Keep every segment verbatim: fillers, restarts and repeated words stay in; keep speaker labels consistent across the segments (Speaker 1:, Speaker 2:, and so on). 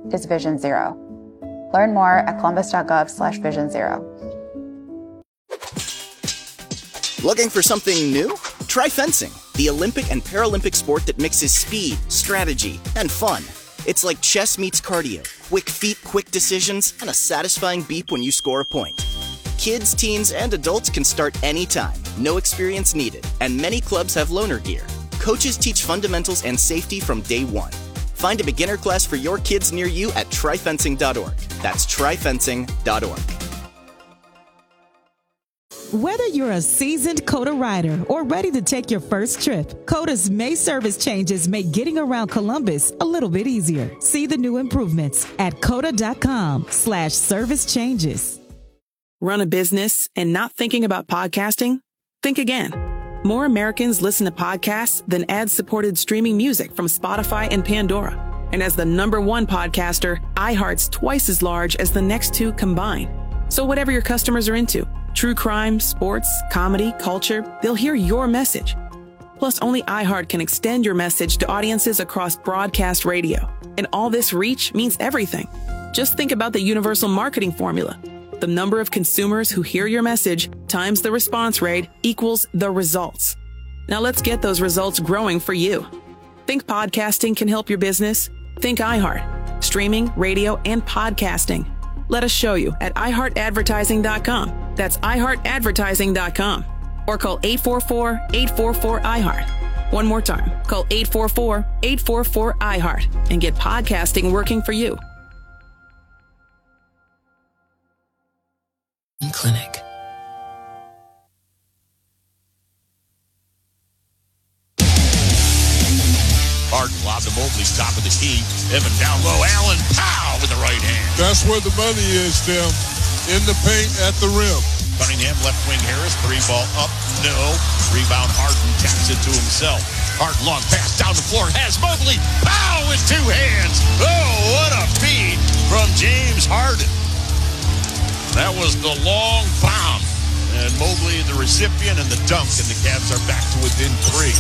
Speaker 1: is Vision Zero. Learn more at columbus.gov slash vision zero.
Speaker 2: Looking for something new? Try fencing, the Olympic and Paralympic sport that mixes speed, strategy, and fun. It's like chess meets cardio, quick feet, quick decisions, and a satisfying beep when you score a point. Kids, teens, and adults can start anytime, no experience needed, and many clubs have loaner gear. Coaches teach fundamentals and safety from day one. Find a beginner class for your kids near you at try fencing dot org. That's try fencing dot org.
Speaker 3: Whether you're a seasoned COTA rider or ready to take your first trip, COTA's May service changes make getting around Columbus a little bit easier. See the new improvements at cota.com slash service changes.
Speaker 4: Run a business and not thinking about podcasting? Think again. More Americans listen to podcasts than ad-supported streaming music from Spotify and Pandora. And as the number one podcaster, iHeart's twice as large as the next two combined. So whatever your customers are into, true crime, sports, comedy, culture, they'll hear your message. Plus, only iHeart can extend your message to audiences across broadcast radio. And all this reach means everything. Just think about the universal marketing formula. The number of consumers who hear your message times the response rate equals the results. Now let's get those results growing for you. Think podcasting can help your business? Think iHeart. Streaming, radio, and podcasting. Let us show you at i heart advertising dot com. That's i heart advertising dot com. Or call eight four four, eight four four, I heart. One more time. Call eight four four, eight four four, I heart and get podcasting working for you.
Speaker 5: Clinic.
Speaker 6: Hard lob to Mobley, top of the key. Evan down low. Allen, pow, with the right hand.
Speaker 7: That's where the money is, Tim. In the paint at the rim.
Speaker 6: Cunningham, left wing Harris. Three ball up. No. Rebound Harden. Taps it to himself. Harden, long pass down the floor. Has Mobley. Pow, with two hands. Oh, what a feed from James Harden. That was the long bomb. And Mobley, the recipient, and the dunk. And the Cavs are back to within three.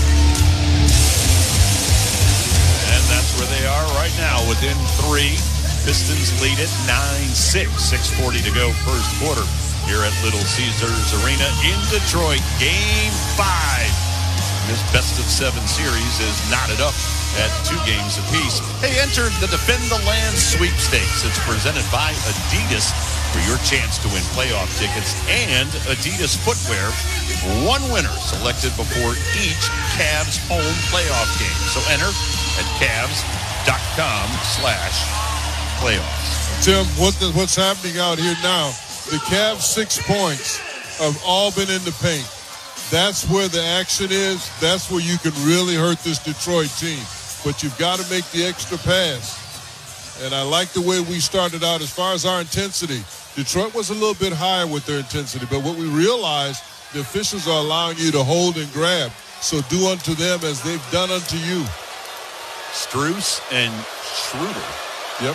Speaker 6: And that's where they are right now, within three. Pistons lead it nine six. six forty to go first quarter here at Little Caesars Arena in Detroit. Game five. This best of seven series is knotted up at two games apiece. Hey, enter the Defend the Land sweepstakes. It's presented by Adidas for your chance to win playoff tickets and Adidas footwear. One winner selected before each Cavs home playoff game. So enter at Cavs.com slash playoffs.
Speaker 7: Tim, what the, what's happening out here now, the Cavs' six points have all been in the paint. That's where the action is. That's where you can really hurt this Detroit team. But you've got to make the extra pass. And I like the way we started out as far as our intensity. Detroit was a little bit higher with their intensity. But what we realized, the officials are allowing you to hold and grab. So do unto them as they've done unto you.
Speaker 6: Strus and Schroeder.
Speaker 7: Yep.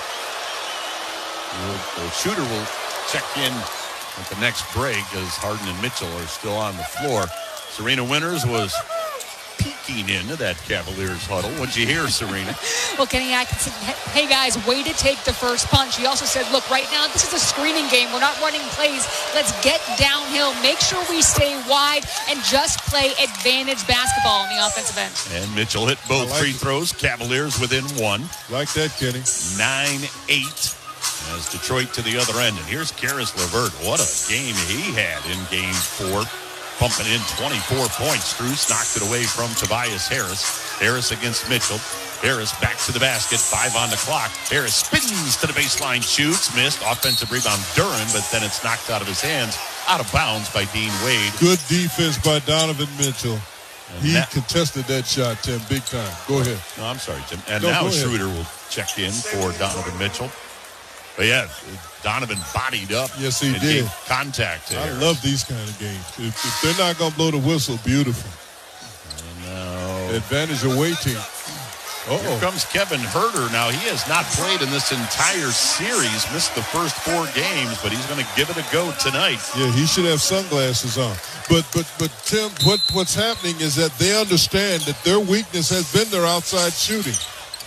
Speaker 6: The shooter will check in at the next break as Harden and Mitchell are still on the floor. Serena Winters was peeking into that Cavaliers huddle. What'd you hear, Serena?
Speaker 8: Well, Kenny Atkinson, hey guys, way to take the first punch. He also said, look, right now, this is a screening game. We're not running plays. Let's get downhill, make sure we stay wide, and just play advantage basketball on the offensive end.
Speaker 6: And Mitchell hit both like free it. throws. Cavaliers within one.
Speaker 7: Like that, Kenny.
Speaker 6: nine eight as Detroit to the other end. And here's Karis LeVert. What a game he had in game four. Pumping in twenty-four points. Strus knocked it away from Tobias Harris. Harris against Mitchell. Harris back to the basket. Five on the clock. Harris spins to the baseline. Shoots. Missed. Offensive rebound Duren, but then it's knocked out of his hands. Out of bounds by Dean Wade.
Speaker 7: Good defense by Donovan Mitchell.
Speaker 6: And
Speaker 7: he
Speaker 6: that,
Speaker 7: contested that shot, Tim, big time. Go ahead.
Speaker 6: No, I'm sorry, Tim. And
Speaker 7: no,
Speaker 6: now Schroeder will check in for Donovan Mitchell. But yeah, Donovan bodied up.
Speaker 7: Yes, he
Speaker 6: and
Speaker 7: did.
Speaker 6: Gave contact there.
Speaker 7: I love these kind of games. If, if they're not going to blow the whistle, beautiful.
Speaker 6: No.
Speaker 7: Advantage away team. Uh-oh.
Speaker 6: Here comes Kevin Huerter. Now, he has not played in this entire series, missed the first four games, but he's going to give it a go tonight.
Speaker 7: Yeah, he should have sunglasses on. But, but, but Tim, what, what's happening is that they understand that their weakness has been their outside shooting.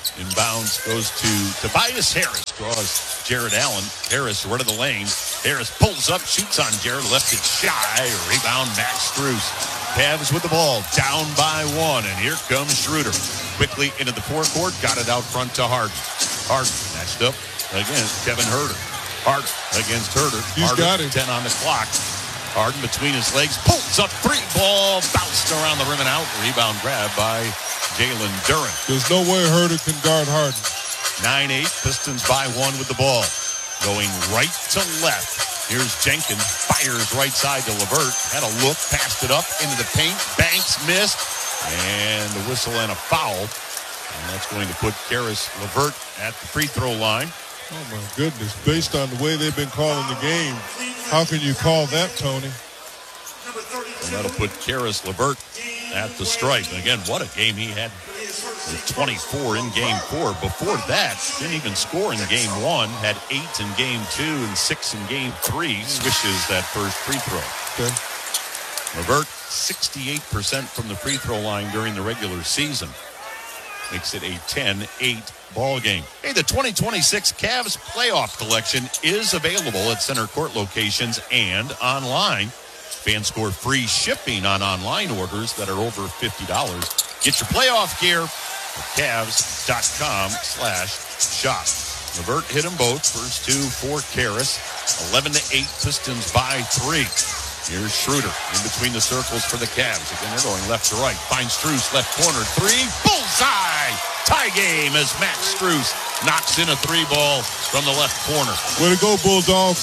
Speaker 6: Inbounds goes to Tobias Harris. Draws Jared Allen. Harris right of the lane. Harris pulls up, shoots on Jared. Left it shy. Rebound Max Strus. Cavs with the ball. Down by one. And here comes Schroeder. Quickly into the forecourt. Got it out front to Harden. Harden matched up against Kevin Huerter. Harden against Huerter.
Speaker 7: He's
Speaker 6: Harden,
Speaker 7: got it.
Speaker 6: ten on the clock. Harden between his legs. Pulls up three. Ball bounced around the rim and out. Rebound grab by Jalen Duren.
Speaker 7: There's no way Huerter can guard Harden.
Speaker 6: nine eight. Pistons by one with the ball. Going right to left. Here's Jenkins. Fires right side to LeVert. Had a look. Passed it up into the paint. Banks missed. And the whistle and a foul. And that's going to put Karis LeVert at the free throw line.
Speaker 7: Oh, my goodness. Based on the way they've been calling the game, how can you call that, Tony?
Speaker 6: And that'll put Karis LeVert at the stripe. And again, what a game he had with twenty-four in game four. Before that, didn't even score in game one. Had eight in game two and six in game three. Swishes that first free throw.
Speaker 7: Okay.
Speaker 6: LeVert, sixty-eight percent from the free throw line during the regular season. Makes it a ten eight ball game. Hey, the twenty twenty-six Cavs playoff collection is available at center court locations and online. Fans score free shipping on online orders that are over fifty dollars. Get your playoff gear at Cavs.com slash shop. LeVert hit them both. First two for Karis. eleven to eight Pistons by three. Here's Schroeder in between the circles for the Cavs. Again, they're going left to right. Finds Strus, left corner, three. Bullseye! Tie game as Max Strus knocks in a three ball from the left corner.
Speaker 7: Way to go, Bulldog.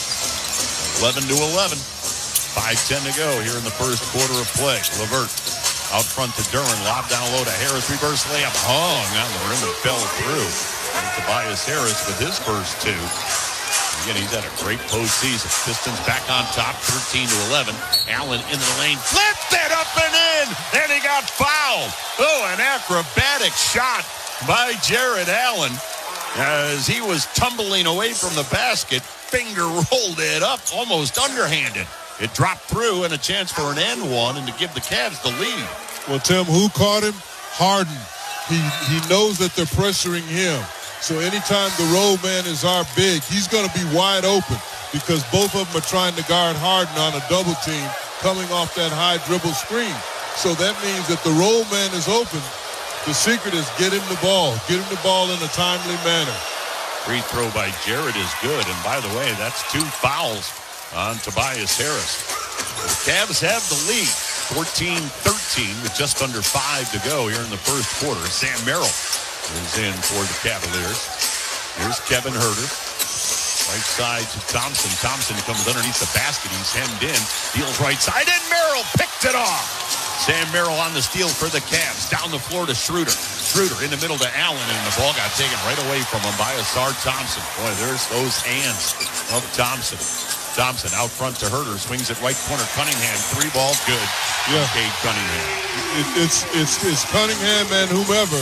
Speaker 6: eleven to eleven. five ten to go here in the first quarter of play. LeVert out front to Duren. Lob down low to Harris. Reverse layup. Hung on the rim and fell through. And Tobias Harris with his first two. Again, he's had a great postseason. Pistons back on top, thirteen to eleven. Allen into the lane. Flipped it up and in. And he got fouled. Oh, an acrobatic shot by Jared Allen as he was tumbling away from the basket. Finger rolled it up, almost underhanded. It dropped through and a chance for an and one and to give the Cavs the lead.
Speaker 7: Well, Tim, who caught him? Harden. He he knows that they're pressuring him. So anytime the road man is our big, he's going to be wide open because both of them are trying to guard Harden on a double team coming off that high dribble screen. So that means that the road man is open. The secret is get him the ball. Get him the ball in a timely manner.
Speaker 6: Free throw by Jared is good. And by the way, that's two fouls on Tobias Harris. The Cavs have the lead, fourteen thirteen with just under five to go here in the first quarter. Sam Merrill is in for the Cavaliers. Here's Kevin Huerter. Right side to Thompson. Thompson comes underneath the basket. He's hemmed in. Deals right side, and Merrill picked it off. Sam Merrill on the steal for the Cavs. Down the floor to Schroeder. Schroeder in the middle to Allen, and the ball got taken right away from him by Asar Thompson. Boy, there's those hands of Thompson. Thompson out front to Huerter. Swings it right corner. Cunningham. Three ball good.
Speaker 7: Yeah.
Speaker 6: Cade Cunningham.
Speaker 7: It, it's, it's, it's Cunningham and whomever.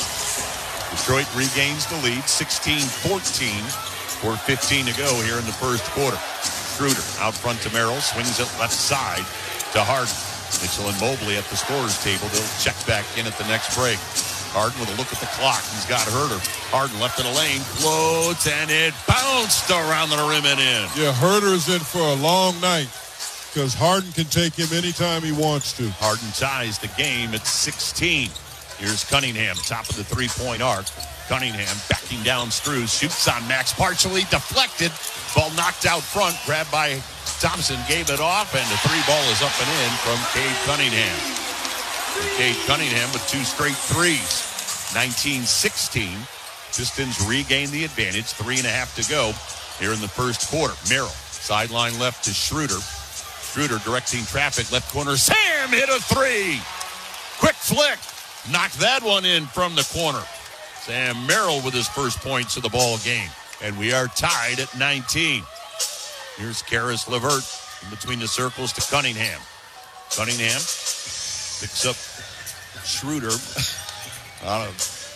Speaker 6: Detroit regains the lead, sixteen fourteen, four fifteen to go here in the first quarter. Schroeder out front to Merrill, swings it left side to Harden. Mitchell and Mobley at the scorer's table. They'll check back in at the next break. Harden with a look at the clock. He's got Huerter. Harden left in the lane, floats, and it bounced around the rim and in.
Speaker 7: Yeah, Huerter's in for a long night because Harden can take him anytime he wants to.
Speaker 6: Harden ties the game at sixteen. Here's Cunningham, top of the three-point arc. Cunningham backing down Strus, shoots on Max, partially deflected. Ball knocked out front, grabbed by Thompson, gave it off, and the three ball is up and in from Cade Cunningham. And Cade Cunningham with two straight threes. nineteen sixteen. Pistons regain the advantage, three and a half to go here in the first quarter. Merrill, sideline left to Schroeder. Schroeder directing traffic, left corner. Sam hit a three. Quick flick. Knocked that one in from the corner. Sam Merrill with his first points of the ball game. And we are tied at nineteen. Here's Karis LeVert in between the circles to Cunningham. Cunningham picks up Schroeder on a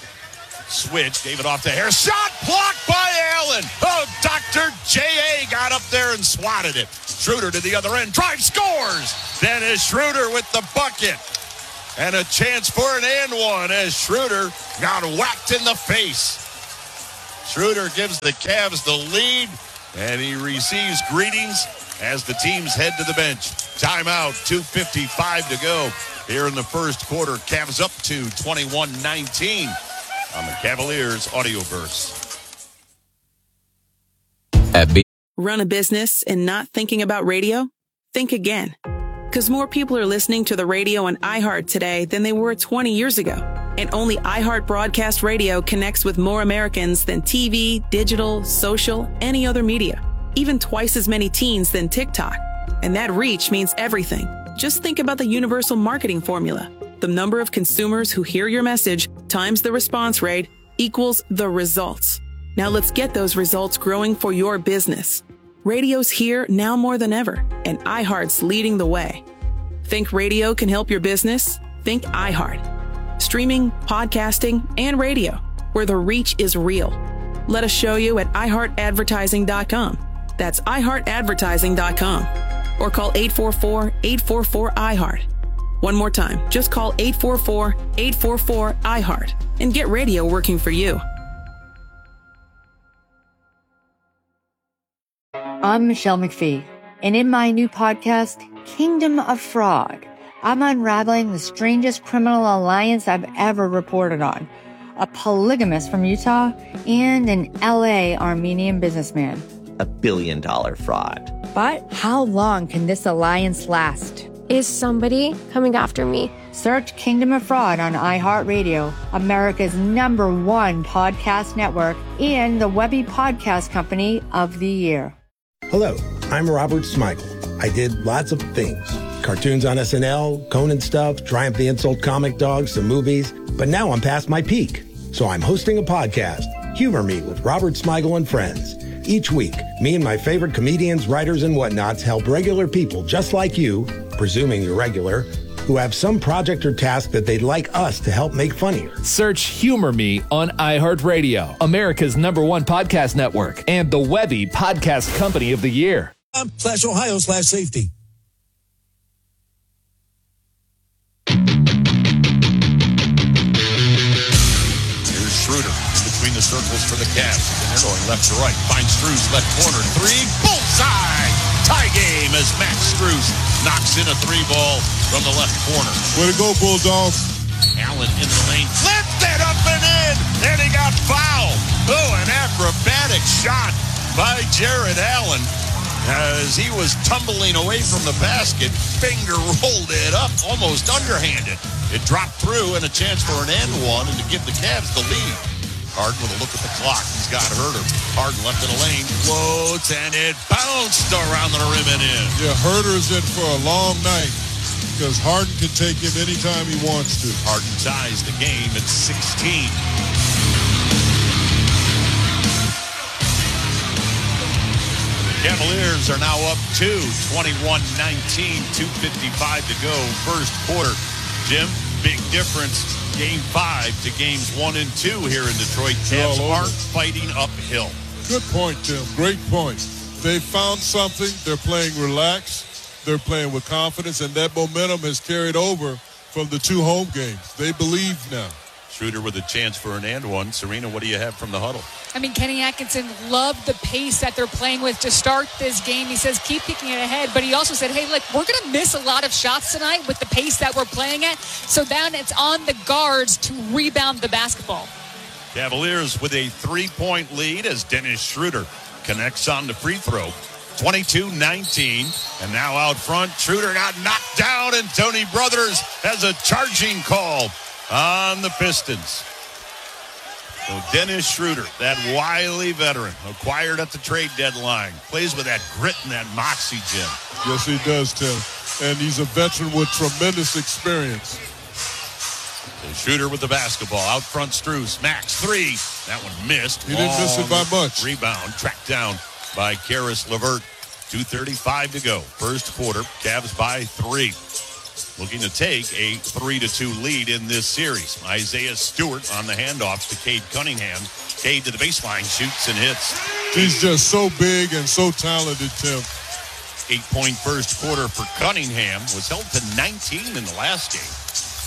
Speaker 6: switch. Gave it off to Harris. Shot blocked by Allen. Oh, Doctor J A got up there and swatted it. Schroeder to the other end. Drive, scores. Dennis Schroeder with the bucket. And a chance for an and one as Schroeder got whacked in the face. Schroeder gives the Cavs the lead, and he receives greetings as the teams head to the bench. Timeout, two fifty-five to go here in the first quarter. Cavs up to twenty-one nineteen on the Cavaliers Audioverse.
Speaker 4: At B- Run a business and not thinking about radio? Think again. Because more people are listening to the radio on iHeart today than they were twenty years ago. And only iHeart Broadcast Radio connects with more Americans than T V, digital, social, any other media. Even twice as many teens than TikTok. And that reach means everything. Just think about the universal marketing formula. The number of consumers who hear your message times the response rate equals the results. Now let's get those results growing for your business. Radio's here now more than ever, and iHeart's leading the way. Think radio can help your business? Think iHeart. Streaming, podcasting, and radio, where the reach is real. Let us show you at i heart advertising dot com. That's i heart advertising dot com. Or call eight four four, eight four four, iHeart. One more time, just call eight four four, eight four four, iHeart and get radio working for you.
Speaker 5: I'm Michelle McPhee, and in my new podcast, Kingdom of Fraud, I'm unraveling the strangest criminal alliance I've ever reported on. A polygamist from Utah and an L A Armenian businessman.
Speaker 9: A billion dollar fraud.
Speaker 5: But how long can this alliance last?
Speaker 10: Is somebody coming after me?
Speaker 5: Search Kingdom of Fraud on iHeartRadio, America's number one podcast network, and the Webby Podcast Company of the Year.
Speaker 11: Hello, I'm Robert Smigel. I did lots of things. Cartoons on S N L, Conan stuff, Triumph the Insult Comic Dog, some movies. But now I'm past my peak. So I'm hosting a podcast, Humor Me with Robert Smigel and Friends. Each week, me and my favorite comedians, writers, and whatnots help regular people just like you, presuming you're regular, who have some project or task that they'd like us to help make funnier.
Speaker 12: Search Humor Me on iHeartRadio, America's number one podcast network, and the Webby Podcast Company of the Year.
Speaker 13: Slash Ohio slash safety.
Speaker 6: Here's Schroeder between the circles for the Cavs. And they're going left to right. Finds Strus, left corner, three, bullseye! Tie game as Max Strus knocks in a three ball from the left corner.
Speaker 7: Way to go, Bulldogs.
Speaker 6: Allen in the lane, flipped it up and in, and he got fouled. Oh, an acrobatic shot by Jared Allen as he was tumbling away from the basket, finger rolled it up, almost underhanded. It dropped through and a chance for an and one and to give the Cavs the lead. Harden with a look at the clock. He's got Herter. Harden left in the lane, floats, and it bounced around the rim and in.
Speaker 7: Yeah, Herter's in for a long night because Harden can take him anytime he wants to.
Speaker 6: Harden ties the game at sixteen. Cavaliers are now up to twenty-one nineteen, two fifty-five to go, first quarter. Jim, big difference, game five to games one and two here in Detroit. Cavs aren't fighting uphill.
Speaker 7: Good point, Tim. Great point. They found something. They're playing relaxed. They're playing with confidence, and that momentum has carried over from the two home games. They believe now.
Speaker 6: Schroeder with a chance for an and one. Serena, what do you have from the huddle?
Speaker 8: I mean, Kenny Atkinson loved the pace that they're playing with to start this game. He says, keep kicking it ahead. But he also said, hey, look, we're going to miss a lot of shots tonight with the pace that we're playing at. So then it's on the guards to rebound the basketball.
Speaker 6: Cavaliers with a three-point lead as Dennis Schroeder connects on the free throw. twenty-two nineteen. And now out front, Schroeder got knocked down, and Tony Brothers has a charging call on the Pistons. So Dennis Schroeder, that wily veteran, acquired at the trade deadline, plays with that grit and that moxie, Jim.
Speaker 7: Yes, he does, Tim. And he's a veteran with tremendous experience.
Speaker 6: So Schroeder with the basketball. Out front, Strus. Max, three. That one missed.
Speaker 7: He didn't miss it by much.
Speaker 6: Rebound, tracked down by Karis LeVert. two thirty-five to go. First quarter, Cavs by three. Looking to take a three to two lead in this series. Isaiah Stewart on the handoff to Cade Cunningham. Cade to the baseline, shoots and hits.
Speaker 7: He's just so big and so talented, Tim.
Speaker 6: Eight-point first quarter for Cunningham. Was held to nineteen in the last game.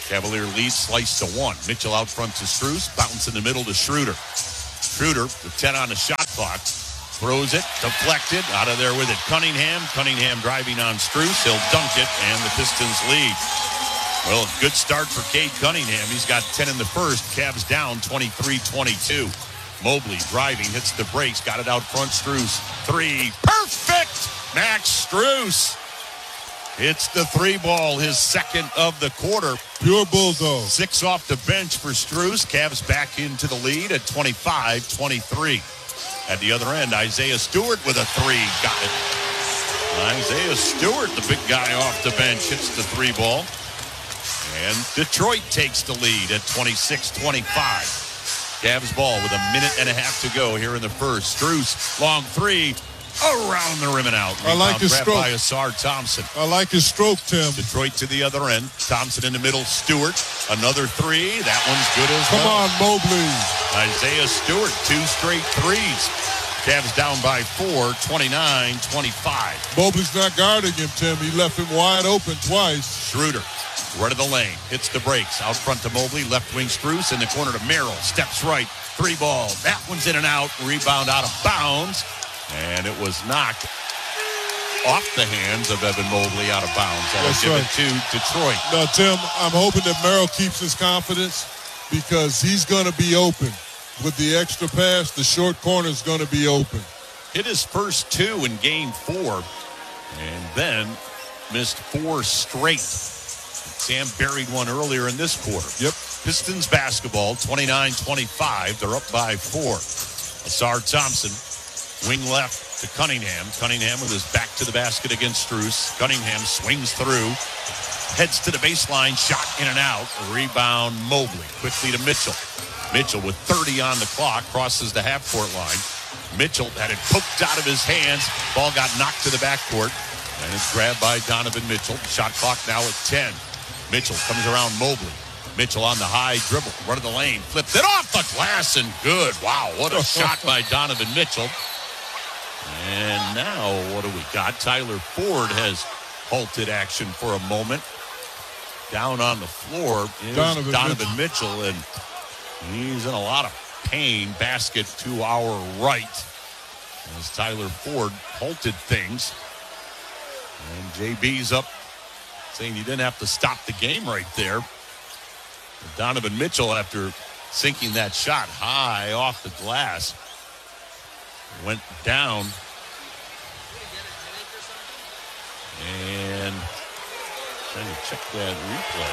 Speaker 6: Cavalier lead sliced to one. Mitchell out front to Strus. Bounce in the middle to Schroeder. Schroeder with ten on the shot clock. Throws it. Deflected. Out of there with it. Cunningham. Cunningham driving on Strus. He'll dunk it, and the Pistons lead. Well, good start for Cade Cunningham. He's got ten in the first. Cavs down twenty-three twenty-two. Mobley driving, hits the brakes, got it out front. Strus, three, perfect! Max Strus hits the three ball, his second of the quarter.
Speaker 7: Pure bulldog.
Speaker 6: Six off the bench for Strus. Cavs back into the lead at twenty-five twenty-three. At the other end, Isaiah Stewart with a three, got it. Isaiah Stewart, the big guy off the bench, hits the three ball. And Detroit takes the lead at twenty-six twenty-five. Cavs ball with a minute and a half to go here in the first. Strus, long three, around the rim and out.
Speaker 7: I like his stroke.
Speaker 6: By Asar Thompson.
Speaker 7: I like his stroke, Tim.
Speaker 6: Detroit to the other end. Thompson in the middle. Stewart, another three. That one's good as
Speaker 7: Come
Speaker 6: well.
Speaker 7: Come on, Mobley.
Speaker 6: Isaiah Stewart, two straight threes. Cavs down by four, twenty-nine twenty-five.
Speaker 7: Mobley's not guarding him, Tim. He left him wide open twice.
Speaker 6: Schroeder. Right of the lane, hits the brakes, out front to Mobley, left wing Strus, in the corner to Merrill, steps right, three ball, that one's in and out, rebound out of bounds, and it was knocked off the hands of Evan Mobley out of bounds. That'll give
Speaker 7: right.
Speaker 6: it to Detroit.
Speaker 7: Now, Tim, I'm hoping that Merrill keeps his confidence because he's going to be open. With the extra pass, the short corner is going to be open.
Speaker 6: Hit his first two in game four, and then missed four straight. Sam buried one earlier in this quarter.
Speaker 7: Yep.
Speaker 6: Pistons basketball, twenty-nine twenty-five. They're up by four. Asar Thompson, wing left to Cunningham. Cunningham with his back to the basket against Strus. Cunningham swings through, heads to the baseline, shot in and out. Rebound Mobley. Quickly to Mitchell. Mitchell with thirty on the clock, crosses the half-court line. Mitchell had it poked out of his hands. Ball got knocked to the backcourt, and it's grabbed by Donovan Mitchell. Shot clock now at ten. Mitchell comes around Mobley. Mitchell on the high dribble, run of the lane, flipped it off the glass and good. Wow, what a shot by Donovan Mitchell. And now what do we got? Tyler Ford has halted action for a moment. Down on the floor is Donovan, Donovan Mitchell. Mitchell, and he's in a lot of pain. Basket to our right as Tyler Ford halted things. And J B's up, saying he didn't have to stop the game right there. Donovan Mitchell, after sinking that shot high off the glass, went down. And trying to check that replay.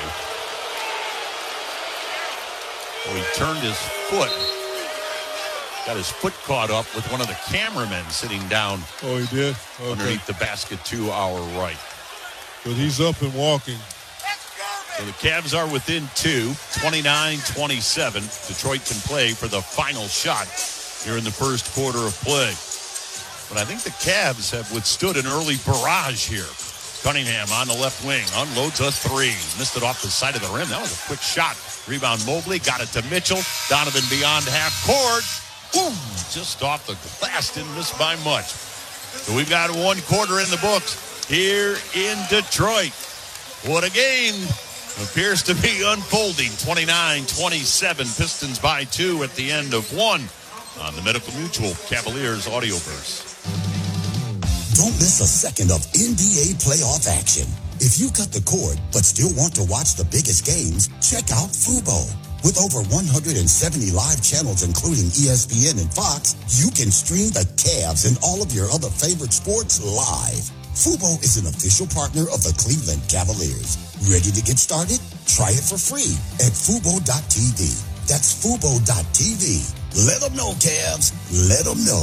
Speaker 6: Oh, he turned his foot. Got his foot caught up with one of the cameramen sitting down.
Speaker 7: Oh, he did? Okay.
Speaker 6: Underneath the basket to our right.
Speaker 7: But he's up and walking.
Speaker 6: So the Cavs are within two, twenty-nine twenty-seven. Detroit can play for the final shot here in the first quarter of play. But I think the Cavs have withstood an early barrage here. Cunningham on the left wing, unloads a three. Missed it off the side of the rim. That was a quick shot. Rebound Mobley, got it to Mitchell. Donovan beyond half court. Ooh, just off the glass, didn't miss by much. So we've got one quarter in the books here in Detroit. What a game appears to be unfolding. twenty-nine twenty-seven, Pistons by two at the end of one on the Medical Mutual Cavaliers Audioverse.
Speaker 13: Don't miss a second of N B A playoff action. If you cut the cord but still want to watch the biggest games, check out Fubo. With over one hundred seventy live channels, including E S P N and Fox, you can stream the Cavs and all of your other favorite sports live. Fubo is an official partner of the Cleveland Cavaliers. Ready to get started? Try it for free at fubo dot t v. That's fubo dot t v. Let them know, Cavs. Let them know.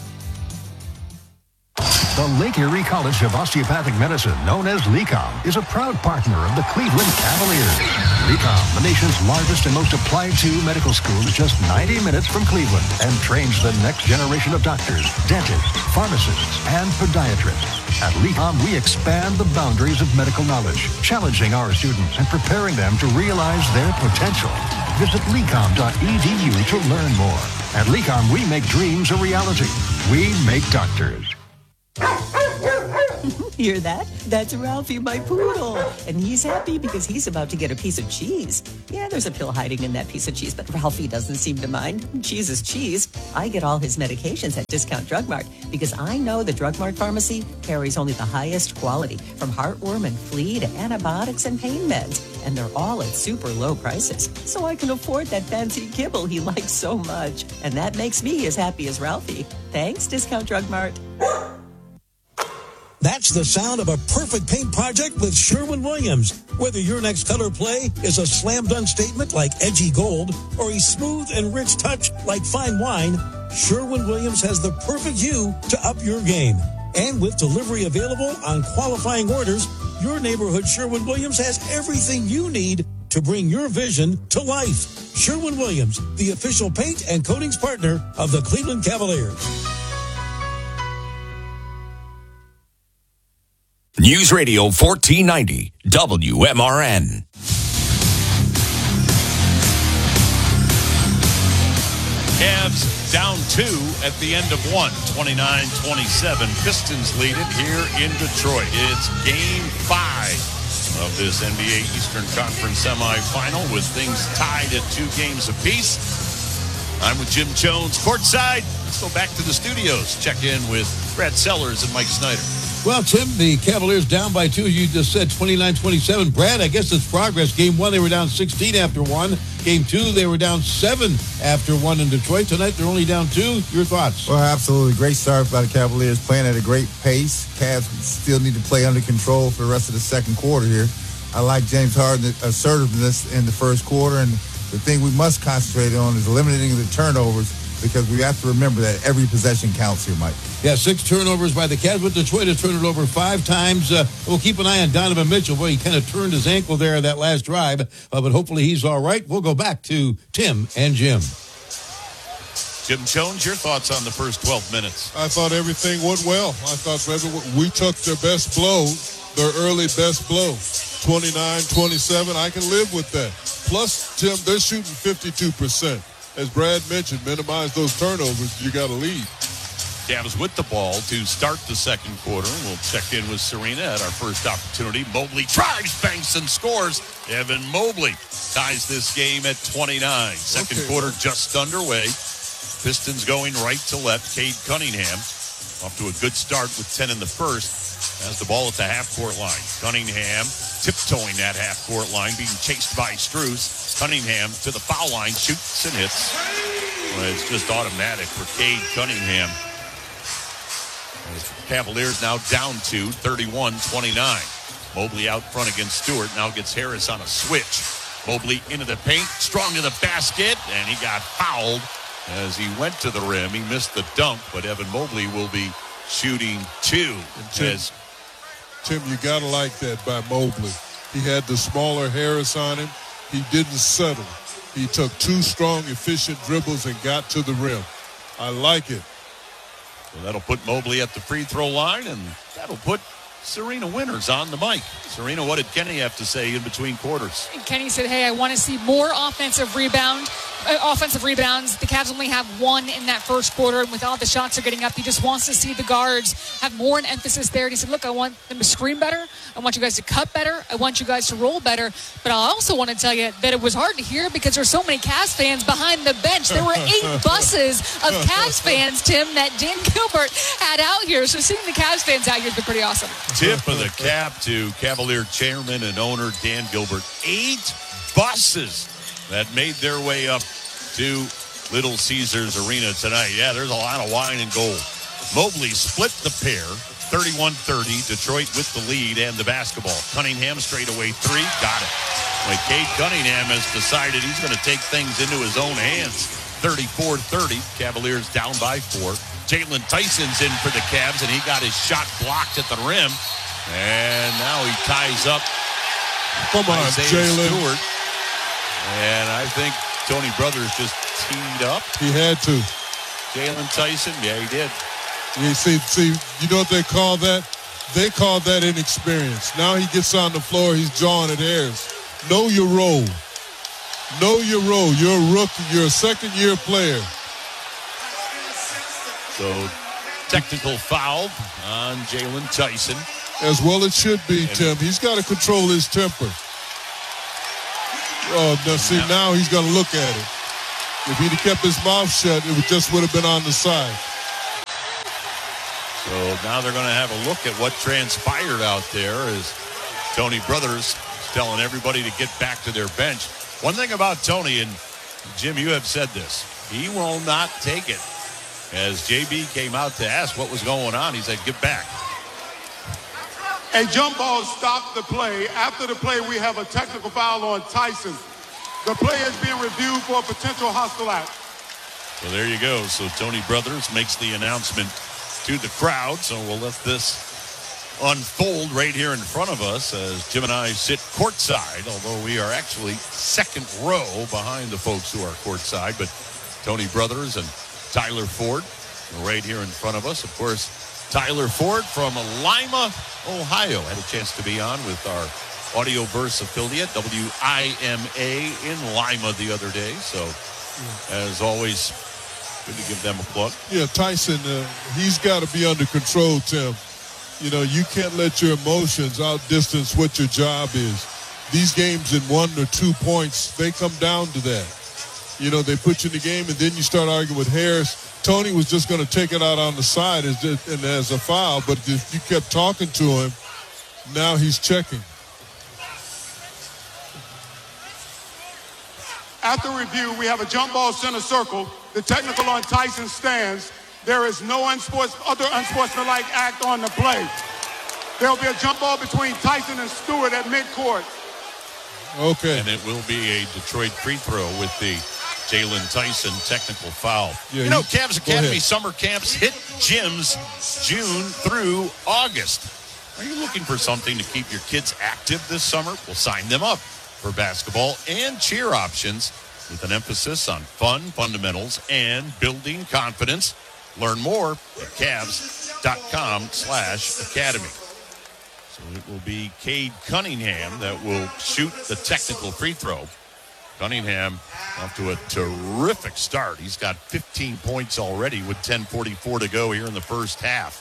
Speaker 14: The Lake Erie College of Osteopathic Medicine, known as LECOM, is a proud partner of the Cleveland Cavaliers. LECOM, the nation's largest and most applied to medical school, is just ninety minutes from Cleveland and trains the next generation of doctors, dentists, pharmacists, and podiatrists. At LECOM, we expand the boundaries of medical knowledge, challenging our students and preparing them to realize their potential. Visit lecom dot e d u to learn more. At LECOM, we make dreams a reality. We make doctors.
Speaker 15: Hear that? That's Ralphie, my poodle. And he's happy because he's about to get a piece of cheese. Yeah, there's a pill hiding in that piece of cheese, but Ralphie doesn't seem to mind. Cheese is cheese. I get all his medications at Discount Drug Mart because I know the Drug Mart pharmacy carries only the highest quality, from heartworm and flea to antibiotics and pain meds. And they're all at super low prices. So I can afford that fancy kibble he likes so much. And that makes me as happy as Ralphie. Thanks, Discount Drug Mart.
Speaker 16: That's the sound of a perfect paint project with Sherwin-Williams. Whether your next color play is a slam-dunk statement like edgy gold or a smooth and rich touch like fine wine, Sherwin-Williams has the perfect hue to up your game. And with delivery available on qualifying orders, your neighborhood Sherwin-Williams has everything you need to bring your vision to life. Sherwin-Williams, the official paint and coatings partner of the Cleveland Cavaliers.
Speaker 17: News Radio fourteen ninety, W M R N.
Speaker 6: Cavs down two at the end of one, twenty-nine twenty-seven. Pistons lead it here in Detroit. It's game five of this N B A Eastern Conference semifinal with things tied at two games apiece. I'm with Jim Jones courtside. Let's go back to the studios. Check in with Brad Sellers and Mike Snyder.
Speaker 18: Well, Tim, the Cavaliers down by two, you just said twenty-nine twenty-seven. Brad, I guess it's progress. Game one, they were down sixteen after one. Game two, they were down seven after one in Detroit. Tonight, they're only down two. Your thoughts?
Speaker 19: Well, absolutely. Great start by the Cavaliers, playing at a great pace. Cavs still need to play under control for the rest of the second quarter here. I like James Harden's assertiveness in the first quarter, and the thing we must concentrate on is eliminating the turnovers, because we have to remember that every possession counts here, Mike.
Speaker 18: Yeah, six turnovers by the Cavs, but Detroit has turned it over five times. Uh, we'll keep an eye on Donovan Mitchell. Boy, he kind of turned his ankle there that last drive, uh, but hopefully he's all right. We'll go back to Tim and Jim.
Speaker 6: Jim Jones, your thoughts on the first twelve minutes?
Speaker 7: I thought everything went well. I thought we took their best blow, their early best blow. twenty-nine twenty-seven, I can live with that. Plus, Tim, they're shooting fifty-two percent. As Brad mentioned, minimize those turnovers, you got to lead.
Speaker 6: Cavs with the ball to start the second quarter. We'll check in with Serena at our first opportunity. Mobley drives, banks, and scores. Evan Mobley ties this game at twenty-nine. Second okay. quarter just underway. Pistons going right to left. Cade Cunningham off to a good start with ten in the first. Has the ball at the half-court line. Cunningham tiptoeing that half-court line, being chased by Strus. Cunningham to the foul line, shoots and hits. Well, it's just automatic for Cade Cunningham. Cavaliers now down to thirty-one twenty-nine. Mobley out front against Stewart. Now gets Harris on a switch. Mobley into the paint, strong to the basket, and he got fouled as he went to the rim. He missed the dunk, but Evan Mobley will be shooting two.
Speaker 7: And Tim,
Speaker 6: as,
Speaker 7: Tim, you got to like that by Mobley. He had the smaller Harris on him. He didn't settle. He took two strong, efficient dribbles and got to the rim. I like it.
Speaker 6: So that'll put Mobley at the free throw line, and that'll put Serena Winters on the mic. Serena, what did Kenny have to say in between quarters?
Speaker 8: Kenny said, hey, I want to see more offensive rebound. Uh, offensive rebounds. The Cavs only have one in that first quarter, and with all the shots are getting up, he just wants to see the guards have more an emphasis there. And he said, look, I want them to screen better. I want you guys to cut better. I want you guys to roll better. But I also want to tell you that it was hard to hear because there's so many Cavs fans behind the bench. There were eight buses of Cavs fans, Tim, that Dan Gilbert had out here. So seeing the Cavs fans out here has been pretty awesome.
Speaker 6: Tip of the cap to Cavalier chairman and owner Dan Gilbert. Eight buses that made their way up to Little Caesars Arena tonight. Yeah, there's a lot of wine and gold. Mobley split the pair, thirty-one thirty. Detroit with the lead and the basketball. Cunningham straight away three, got it. Like Cade Cunningham has decided he's going to take things into his own hands. thirty-four thirty, Cavaliers down by four. Jalen Tyson's in for the Cavs, and he got his shot blocked at the rim. And now he ties up
Speaker 7: Come on,
Speaker 6: Isaiah
Speaker 7: Jalen.
Speaker 6: Stewart. And I think Tony Brothers just teed up.
Speaker 7: He had to.
Speaker 6: Jalen Tyson, yeah, he did.
Speaker 7: You see, see, you know what they call that? They call that inexperience. Now he gets on the floor, he's jawing at Harris. Know your role. Know your role. You're a rookie. You're a second-year player.
Speaker 6: So, technical foul on Jalen Tyson.
Speaker 7: As well it should be, Tim. He's got to control his temper. Oh, now, see, now he's going to look at it. If he'd have kept his mouth shut, it would just would have been on the side.
Speaker 6: So now they're going to have a look at what transpired out there as Tony Brothers is telling everybody to get back to their bench. One thing about Tony, and Jim, you have said this, he will not take it. As J B came out to ask what was going on, he said, get back.
Speaker 20: A jump ball stopped the play. After the play, we have a technical foul on Tyson. The play is being reviewed for a potential hostile act.
Speaker 6: So there you go. So Tony Brothers makes the announcement to the crowd. So we'll let this unfold right here in front of us as Jim and I sit courtside, although we are actually second row behind the folks who are courtside. But Tony Brothers and Tyler Ford are right here in front of us. Of course, Tyler Ford from Lima, Ohio, had a chance to be on with our Audioverse affiliate, W I M A, in Lima the other day. So, as always, good to give them a plug.
Speaker 7: Yeah, Tyson, uh, he's got to be under control, Tim. You know, you can't let your emotions outdistance what your job is. These games in one or two points, they come down to that. You know, they put you in the game, and then you start arguing with Harris. Tony was just going to take it out on the side as, and as a foul, but if you kept talking to him, now he's checking.
Speaker 20: After review, we have a jump ball center circle. The technical on Tyson stands. There is no unsports, other unsportsmanlike act on the play. There will be a jump ball between Tyson and Stewart at midcourt.
Speaker 7: Okay.
Speaker 6: And it will be a Detroit free throw with the Jalen Tyson technical foul.
Speaker 7: Yeah,
Speaker 6: you know,
Speaker 7: you,
Speaker 6: Cavs Academy summer camps hit gyms June through August. Are you looking for something to keep your kids active this summer? Well, sign them up for basketball and cheer options with an emphasis on fun, fundamentals, and building confidence. Learn more at Cavs.com slash academy. So it will be Cade Cunningham that will shoot the technical free throw. Cunningham off to a terrific start. He's got fifteen points already with ten forty-four to go here in the first half.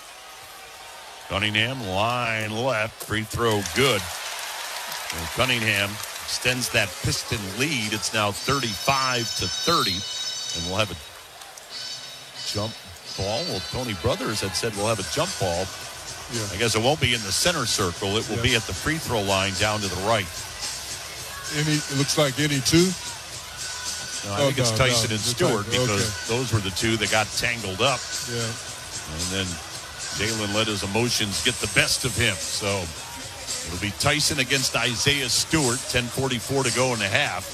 Speaker 6: Cunningham, line left, free throw good. And Cunningham extends that Piston lead. It's now thirty-five to thirty. And we'll have a jump ball. Well, Tony Brothers had said we'll have a jump ball.
Speaker 7: Yeah.
Speaker 6: I guess it won't be in the center circle. It will
Speaker 7: yes.
Speaker 6: be at the free throw line down to the right.
Speaker 7: Any, it looks like any two?
Speaker 6: No, I
Speaker 7: oh,
Speaker 6: think it's
Speaker 7: no,
Speaker 6: Tyson
Speaker 7: no,
Speaker 6: and Stewart
Speaker 7: okay.
Speaker 6: because those were the two that got tangled up.
Speaker 7: Yeah.
Speaker 6: And then Jalen let his emotions get the best of him. So it'll be Tyson against Isaiah Stewart, ten forty-four to go in the half.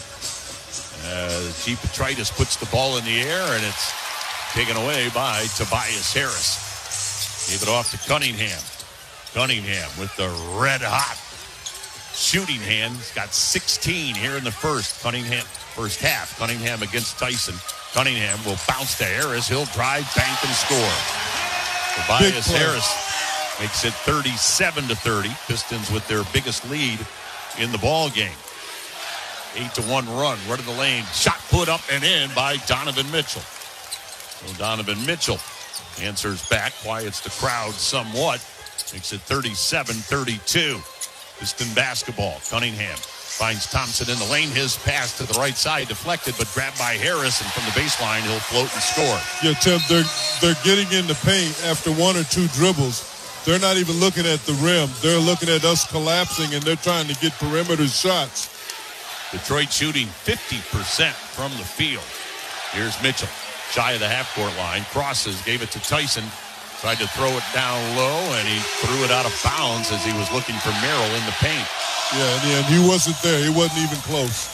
Speaker 6: Uh, G. Petritis puts the ball in the air, and it's taken away by Tobias Harris. Gave it off to Cunningham. Cunningham with the red-hot shooting hand. He's got sixteen here in the first. Cunningham, first half. Cunningham against Tyson. Cunningham will bounce to Harris. He'll drive, bank, and score. Tobias Harris makes it thirty-seven to thirty. Pistons with their biggest lead in the ball game. Eight to one run. Run to the lane. Shot put up and in by Donovan Mitchell. So Donovan Mitchell answers back, quiets the crowd somewhat. Makes it thirty-seven thirty-two. Piston basketball. Cunningham finds Thompson in the lane. His pass to the right side deflected, but grabbed by Harris, and from the baseline, he'll float and score.
Speaker 7: Yeah, Tim, they're, they're getting in the paint after one or two dribbles. They're not even looking at the rim. They're looking at us collapsing, and they're trying to get perimeter shots.
Speaker 6: Detroit shooting fifty percent from the field. Here's Mitchell. Shy of the half-court line. Crosses, gave it to Tyson. Tried to throw it down low, and he threw it out of bounds as he was looking for Merrill in the paint.
Speaker 7: Yeah, and, yeah, and he wasn't there. He wasn't even close.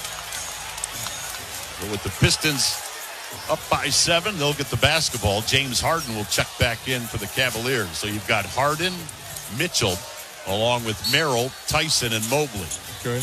Speaker 6: But with the Pistons up by seven, they'll get the basketball. James Harden will check back in for the Cavaliers. So you've got Harden, Mitchell, along with Merrill, Tyson, and Mobley.
Speaker 7: Okay.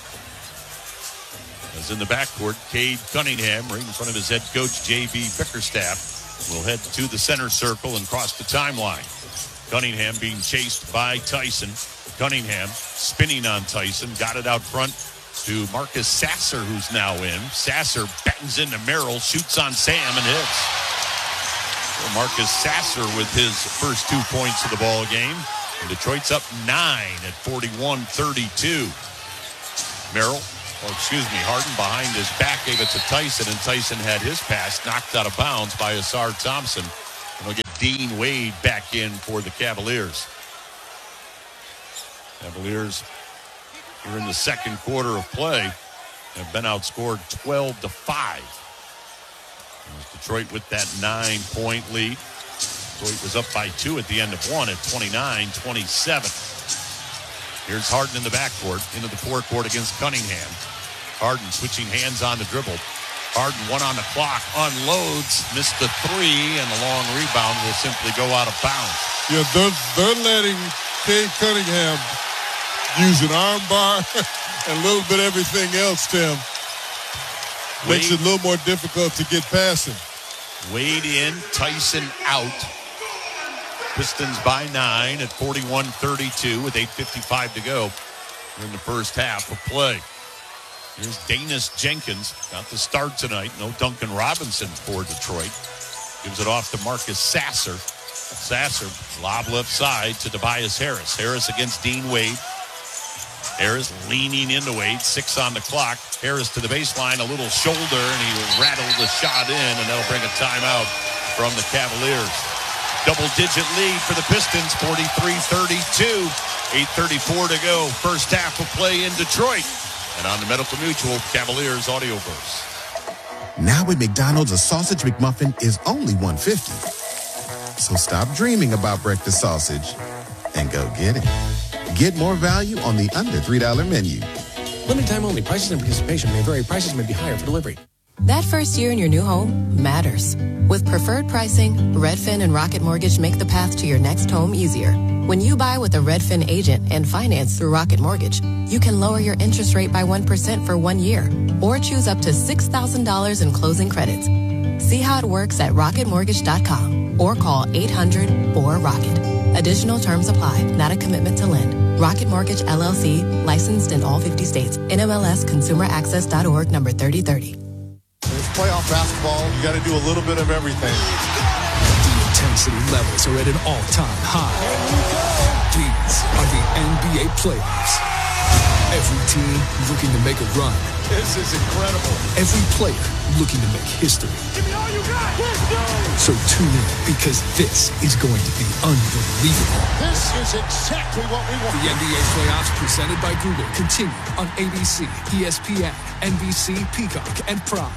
Speaker 6: As in the backcourt, Cade Cunningham, right in front of his head coach, J B Bickerstaff, will head to the center circle and cross the timeline. Cunningham being chased by Tyson. Cunningham spinning on Tyson. Got it out front to Marcus Sasser, who's now in. Sasser bangs into Merrill, shoots on Sam, and hits. So Marcus Sasser with his first two points of the ball game. And Detroit's up nine at forty-one thirty-two. Merrill, or excuse me, Harden behind his back gave it to Tyson, and Tyson had his pass knocked out of bounds by Asar Thompson. And we'll get Dean Wade back in for the Cavaliers. Cavaliers here in the second quarter of play have been outscored twelve to five. Detroit with that nine-point lead. Detroit was up by two at the end of one at twenty-nine twenty-seven. Here's Harden in the backcourt into the forecourt against Cunningham. Harden switching hands on the dribble. Harden, one on the clock, unloads, missed the three, and the long rebound will simply go out of bounds.
Speaker 7: Yeah, they're, they're letting Cade Cunningham use an arm bar and a little bit of everything else, Tim. Makes Wade, it a little more difficult to get past him.
Speaker 6: Wade in, Tyson out. Pistons by nine at forty-one thirty-two with eight fifty-five to go in the first half of play. Here's Danis Jenkins. Got the start tonight. No Duncan Robinson for Detroit. Gives it off to Marcus Sasser. Sasser, lob left side to Tobias Harris. Harris against Dean Wade. Harris leaning into Wade. Six on the clock. Harris to the baseline. A little shoulder, and he rattled the shot in, and that'll bring a timeout from the Cavaliers. Double-digit lead for the Pistons, forty-three thirty-two. eight thirty-four to go. First half of play in Detroit. And on the Medical Mutual Cavaliers Audioverse.
Speaker 21: Now at McDonald's, a sausage McMuffin is only one fifty. So stop dreaming about breakfast sausage and go get it. Get more value on the under three dollar menu.
Speaker 22: Limited time only. Prices and participation may vary. Prices may be higher for delivery.
Speaker 23: That first year in your new home matters. With preferred pricing, Redfin and Rocket Mortgage make the path to your next home easier. When you buy with a Redfin agent and finance through Rocket Mortgage, you can lower your interest rate by one percent for one year or choose up to six thousand dollars in closing credits. See how it works at rocket mortgage dot com or call eight hundred four rocket. Additional terms apply, not a commitment to lend. Rocket Mortgage, L L C, licensed in all fifty states. N M L S Consumer Access dot org, number thirty thirty.
Speaker 24: It's playoff basketball. You got to do a little bit of everything.
Speaker 25: The intensity levels are at an all-time high. These are the N B A playoffs. Every team looking to make a run.
Speaker 24: This is incredible.
Speaker 25: Every player looking to make history.
Speaker 24: Give me all you got. Let's go.
Speaker 25: So tune in, because this is going to be unbelievable.
Speaker 24: This is exactly what we want.
Speaker 25: The N B A playoffs presented by Google continue on A B C, E S P N, N B C, Peacock, and Prime.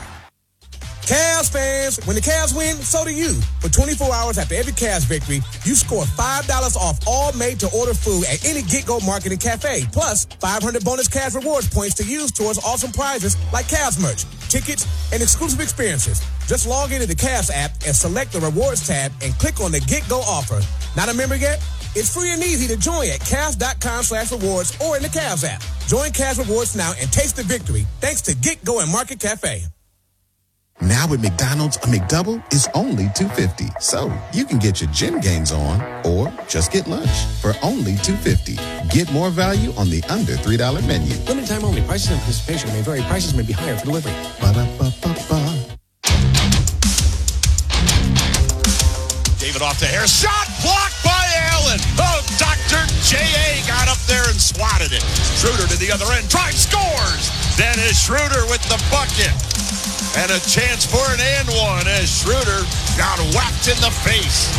Speaker 26: Cavs fans, when the Cavs win, so do you. For twenty-four hours after every Cavs victory, you score five dollars off all made-to-order food at any Get-Go Market and Cafe. Plus, five hundred bonus Cavs rewards points to use towards awesome prizes like Cavs merch, tickets, and exclusive experiences. Just log into the Cavs app and select the Rewards tab and click on the Get-Go offer. Not a member yet? It's free and easy to join at Cavs.com slash rewards or in the Cavs app. Join Cavs Rewards now and taste the victory thanks to Get-Go and Market Cafe.
Speaker 21: Now at McDonald's, a McDouble is only two fifty. So you can get your gym gains on or just get lunch for only two fifty. Get more value on the under three dollar menu.
Speaker 22: Limited time only. Prices and participation may vary. Prices may be higher for delivery.
Speaker 21: Ba-da-ba-ba-ba.
Speaker 6: David off to Harris. Shot blocked by Allen. Oh, Doctor J A got up there and swatted it. Schroeder to the other end. Drive, scores. Dennis Schroeder with the bucket. And a chance for an and one as Schroeder got whacked in the face.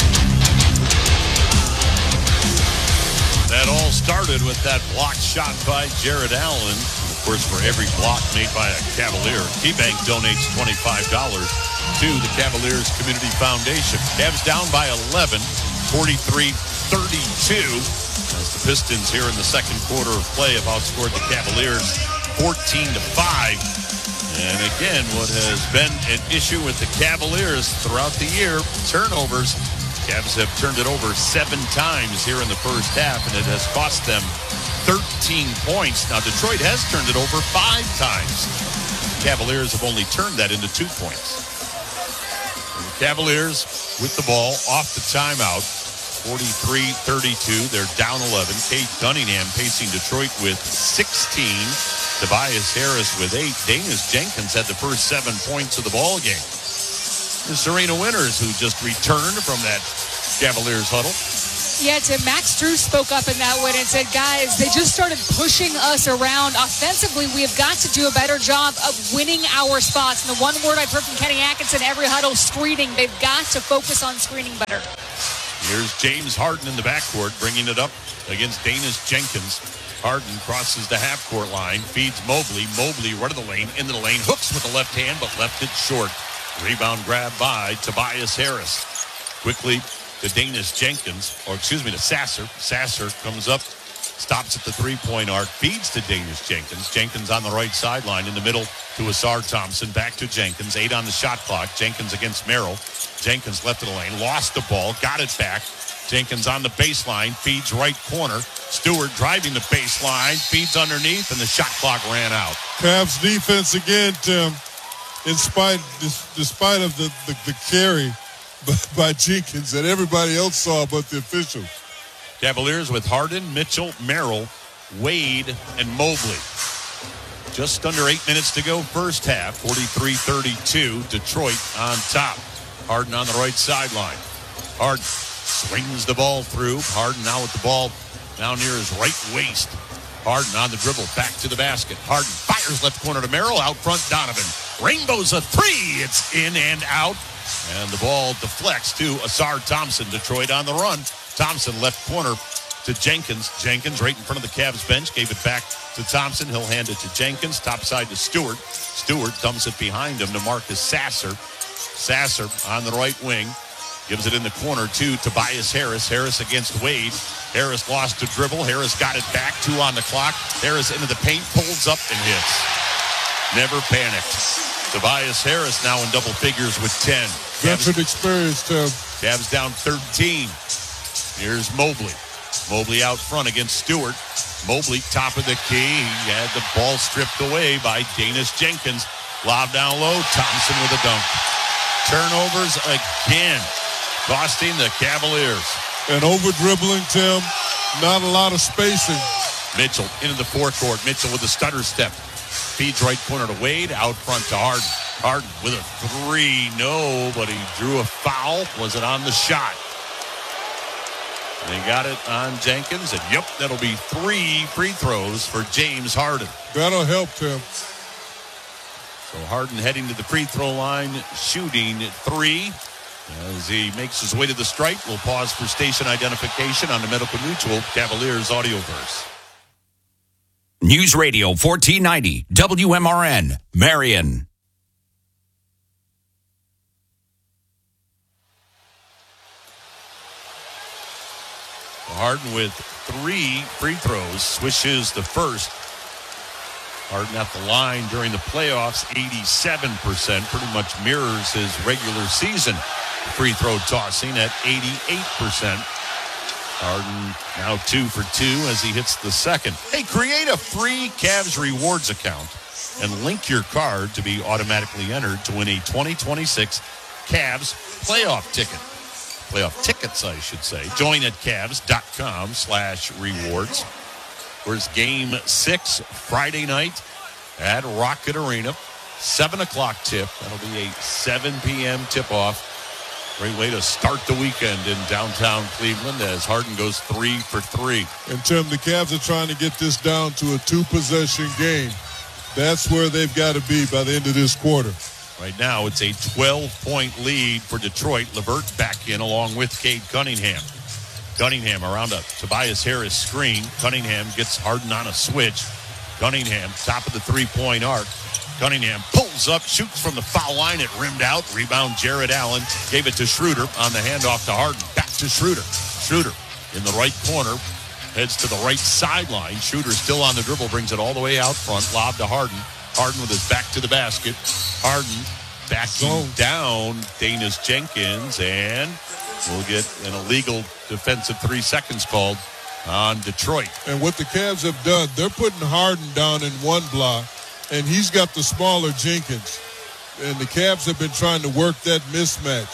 Speaker 6: That all started with that block shot by Jared Allen. Of course, for every block made by a Cavalier, KeyBank donates twenty-five dollars to the Cavaliers Community Foundation. Cavs down by eleven, forty-three thirty-two. As the Pistons here in the second quarter of play have outscored the Cavaliers fourteen to five. And again, what has been an issue with the Cavaliers throughout the year, turnovers. Cavs have turned it over seven times here in the first half, and it has cost them thirteen points. Now, Detroit has turned it over five times. Cavaliers have only turned that into two points. And the Cavaliers with the ball off the timeout, forty-three thirty-two. They're down eleven. Cade Cunningham pacing Detroit with sixteen. Tobias Harris with eight. Danis Jenkins had the first seven points of the ball game. Serena Winters, who just returned from that Cavaliers huddle.
Speaker 8: Yeah, Tim, Max Drew spoke up in that one and said, guys, they just started pushing us around. Offensively, we have got to do a better job of winning our spots. And the one word I've heard from Kenny Atkinson, every huddle, screening. They've got to focus on screening better.
Speaker 6: Here's James Harden in the backcourt, bringing it up against Danis Jenkins. Harden crosses the half-court line, feeds Mobley. Mobley right of the lane, into the lane, hooks with the left hand, but left it short. Rebound grab by Tobias Harris. Quickly to Danis Jenkins, or excuse me, to Sasser. Sasser comes up, stops at the three-point arc, feeds to Danis Jenkins. Jenkins on the right sideline, in the middle to Asar Thompson. Back to Jenkins, eight on the shot clock. Jenkins against Merrill. Jenkins left of the lane, lost the ball, got it back. Jenkins on the baseline, feeds right corner. Stewart driving the baseline, feeds underneath, and the shot clock ran out.
Speaker 7: Cavs defense again, Tim, in spite, despite of the, the, the carry by Jenkins that everybody else saw but the officials.
Speaker 6: Cavaliers with Harden, Mitchell, Merrill, Wade, and Mobley. Just under eight minutes to go first half. forty-three thirty-two. Detroit on top. Harden on the right sideline. Harden swings the ball through. Harden now with the ball now near his right waist. Harden on the dribble, back to the basket. Harden fires left corner to Merrill. Out front, Donovan. Rainbows a three. It's in and out. And the ball deflects to Asar Thompson. Detroit on the run. Thompson left corner to Jenkins. Jenkins right in front of the Cavs bench. Gave it back to Thompson. He'll hand it to Jenkins. Top side to Stewart. Stewart dumps it behind him to Marcus Sasser. Sasser on the right wing. Gives it in the corner to Tobias Harris. Harris against Wade. Harris lost to dribble. Harris got it back. Two on the clock. Harris into the paint. Pulls up and hits. Never panicked. Tobias Harris now in double figures with ten.
Speaker 7: Veteran experience, Tim.
Speaker 6: Cavs down thirteen. Here's Mobley. Mobley out front against Stewart. Mobley, top of the key. He had the ball stripped away by Danis Jenkins. Lob down low. Thompson with a dunk. Turnovers again, costing the Cavaliers.
Speaker 7: And over dribbling, Tim. Not a lot of spacing.
Speaker 6: Mitchell into the forecourt. Mitchell with a stutter step. Feeds right corner to Wade. Out front to Harden. Harden with a three. No, but he drew a foul. Was it on the shot? They got it on Jenkins. And yep, that'll be three free throws for James Harden.
Speaker 7: That'll help, Tim.
Speaker 6: So Harden heading to the free throw line, shooting three. As he makes his way to the stripe, we'll pause for station identification on the Medical Mutual Cavaliers Audioverse.
Speaker 17: News Radio fourteen ninety, W M R N, Marion.
Speaker 6: Harden with three free throws, swishes the first. Harden at the line during the playoffs, eighty-seven percent, pretty much mirrors his regular season free throw tossing at eighty-eight percent. Harden now two for two as he hits the second. Hey, create a free Cavs rewards account and link your card to be automatically entered to win a twenty twenty-six Cavs playoff ticket. Playoff tickets, I should say. Join at Cavs.com slash rewards. Where's game six Friday night at Rocket Arena. seven o'clock tip. That'll be a seven p.m. tip-off. Great way to start the weekend in downtown Cleveland as Harden goes three for three.
Speaker 7: And, Tim, the Cavs are trying to get this down to a two-possession game. That's where they've got to be by the end of this quarter.
Speaker 6: Right now, it's a twelve-point lead for Detroit. LeVert back in along with Cade Cunningham. Cunningham around a Tobias Harris screen. Cunningham gets Harden on a switch. Cunningham, top of the three-point arc. Cunningham pulls up, shoots from the foul line. It rimmed out. Rebound, Jared Allen. Gave it to Schroeder on the handoff to Harden. Back to Schroeder. Schroeder in the right corner. Heads to the right sideline. Schroeder still on the dribble. Brings it all the way out front. Lob to Harden. Harden with his back to the basket. Harden backing down Danis Jenkins. And we'll get an illegal defensive three seconds called on Detroit.
Speaker 7: And what the Cavs have done, they're putting Harden down in one block, and he's got the smaller Jenkins. And the Cavs have been trying to work that mismatch.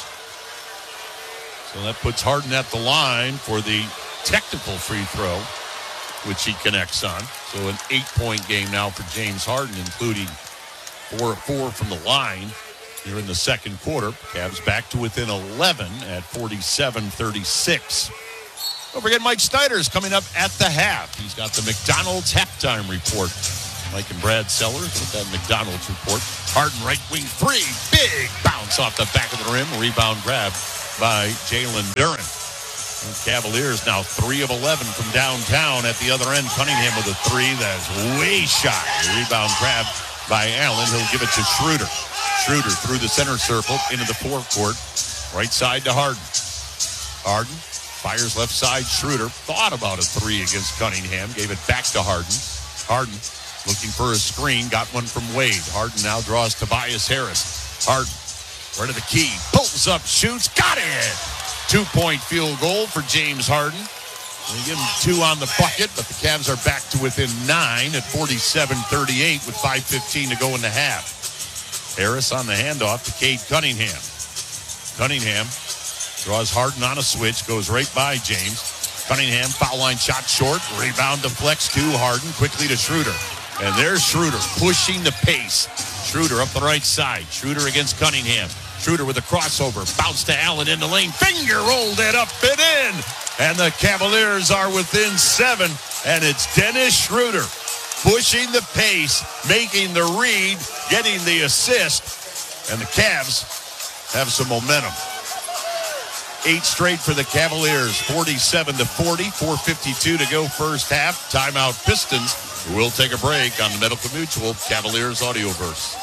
Speaker 6: So that puts Harden at the line for the technical free throw, which he connects on. So an eight-point game now for James Harden, including four of four from the line here in the second quarter. Cavs back to within eleven at forty-seven thirty-six. Don't forget Mike Snyder's coming up at the half. He's got the McDonald's halftime report. Mike and Brad Sellers with that McDonald's report. Harden right wing three. Big bounce off the back of the rim. Rebound grab by Jalen Duren. The Cavaliers now three of eleven from downtown. At the other end, Cunningham with a three that's way shy. Rebound grab by Allen. He'll give it to Schroeder. Schroeder through the center circle into the forecourt. Right side to Harden. Harden fires left side. Schroeder thought about a three against Cunningham. Gave it back to Harden. Harden looking for a screen. Got one from Wade. Harden now draws Tobias Harris. Harden right to the key. Pulls up, shoots. Got it! Two-point field goal for James Harden. They give him two on the bucket, but the Cavs are back to within nine at forty-seven thirty-eight with five fifteen to go in the half. Harris on the handoff to Cade Cunningham. Cunningham draws Harden on a switch, goes right by James. Cunningham, foul line shot short, rebound deflects to Harden, quickly to Schroeder. And there's Schroeder pushing the pace. Schroeder up the right side. Schroeder against Cunningham. Schroeder with a crossover. Bounce to Allen in the lane. Finger rolled it up and in. And the Cavaliers are within seven. And it's Dennis Schroeder pushing the pace, making the read, getting the assist. And the Cavs have some momentum. Eight straight for the Cavaliers. forty-seven to forty. four fifty-two to go first half. Timeout Pistons. We'll take a break on the Medical Mutual Cavaliers Audioverse.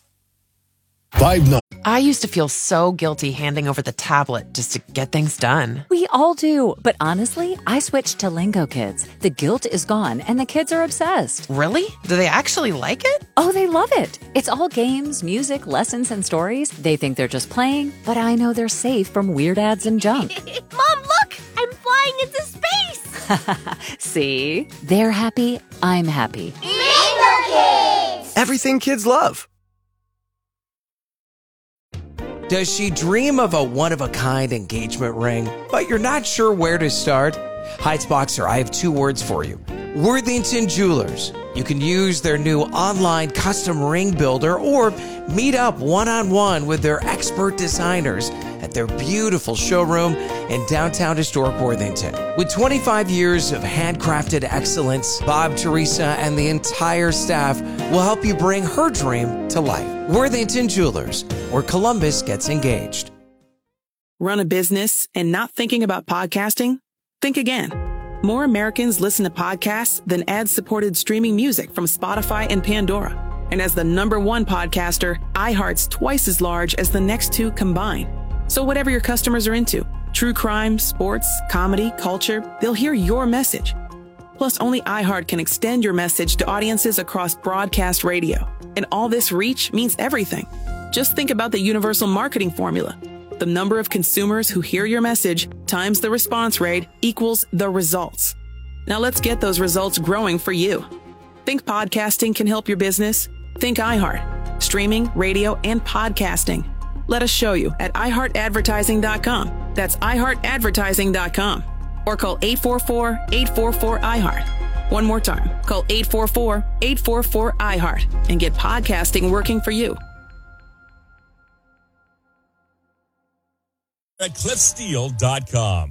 Speaker 1: Five nine. I used to feel so guilty handing over the tablet just to get things done.
Speaker 2: We all do, but honestly, I switched to Lingo Kids. The guilt is gone, and the kids are obsessed.
Speaker 1: Really? Do they actually like it?
Speaker 2: Oh, they love it. It's all games, music, lessons, and stories. They think they're just playing, but I know they're safe from weird ads and junk.
Speaker 3: Mom, look! I'm flying into space!
Speaker 2: See? They're happy, I'm happy.
Speaker 3: Lingo Kids!
Speaker 4: Everything kids love. Does she dream of a one-of-a-kind engagement ring, but you're not sure where to start? Heights Boxer, I have two words for you. Worthington Jewelers. You can use their new online custom ring builder or meet up one-on-one with their expert designers at their beautiful showroom in downtown historic Worthington. With twenty-five years of handcrafted excellence, Bob, Teresa, and the entire staff will help you bring her dream to life. Worthington Jewelers, where Columbus gets engaged.
Speaker 9: Run a business and not thinking about podcasting? Think again. More Americans listen to podcasts than ad-supported streaming music from Spotify and Pandora. And as the number one podcaster, iHeart's twice as large as the next two combined. So whatever your customers are into, true crime, sports, comedy, culture, they'll hear your message. Plus, only iHeart can extend your message to audiences across broadcast radio. And all this reach means everything. Just think about the universal marketing formula. The number of consumers who hear your message times the response rate equals the results. Now let's get those results growing for you. Think podcasting can help your business? Think iHeart. Streaming, radio, and podcasting. Let us show you at i heart advertising dot com. That's i heart advertising dot com. Or call eight four four, eight four four, I heart. One more time. Call eight four four, eight four four, I heart and get podcasting working for you.
Speaker 10: At cliff steel dot com.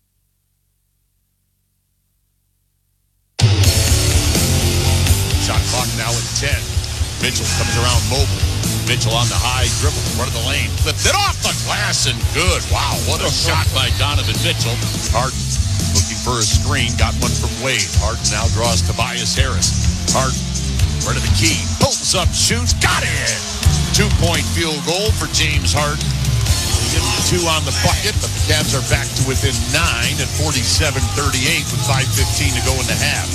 Speaker 6: Shot clock now at ten. Mitchell comes around mobile. Mitchell on the high dribble, front of the lane. Flipped it off the glass and good. Wow, what a shot by Donovan Mitchell. Harden looking for a screen. Got one from Wade. Harden now draws Tobias Harris. Harden right to the key. Pulls up, shoots. Got it! Two-point field goal for James Harden. Give him two on the bucket, but the Cavs are back to within nine at forty-seven thirty-eight with five fifteen to go in the half.